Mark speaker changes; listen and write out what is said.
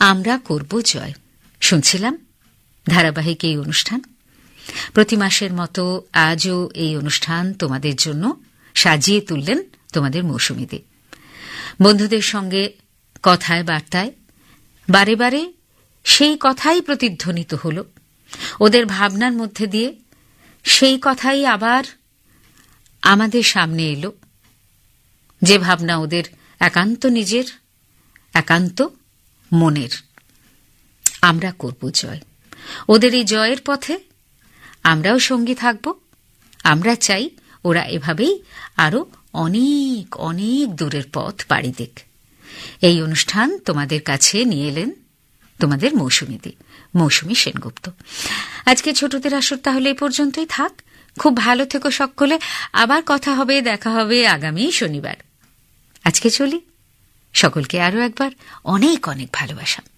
Speaker 1: আমরা করব জয়। শুনছিলাম ধারাবাহিক এই অনুষ্ঠান। প্রতি মাসের মতো আজও এই অনুষ্ঠান তোমাদের জন্য সাজিয়ে তুললেন তোমাদের মৌসুমীদি। বন্ধুদের সঙ্গে কথায় বার্তায় বারে বারে সেই কথাই প্রতিধ্বনিত হল, ওদের ভাবনার মধ্যে দিয়ে সেই কথাই আবার আমাদের সামনে এলো, যে ভাবনা ওদের একান্ত নিজের, একান্ত মনের। আমরা করব জয়। ওদের এই জয়ের পথে আমরাও সঙ্গী থাকব। আমরা চাই ওরা এভাবেই আরো অনেক অনেক দূরের পথ পাড়ি দিক। এই অনুষ্ঠান তোমাদের কাছে নিয়ে এলেন তোমাদের মৌসুমীদি, মৌসুমী সেনগুপ্ত। আজকে ছোটদের আসর তাহলে এই পর্যন্তই থাক। খুব ভালো থেকো সকলে। আবার কথা হবে, দেখা হবে আগামী শনিবার। আজকে চলি। সকলকে আরো একবার অনেক অনেক ভালোবাসা।